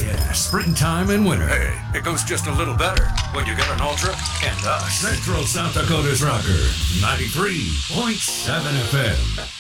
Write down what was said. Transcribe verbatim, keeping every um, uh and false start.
yeah, springtime and winter. Hey, it goes just a little better when you get an Ultra and us. Central South Dakota's Rocker, ninety-three point seven F M.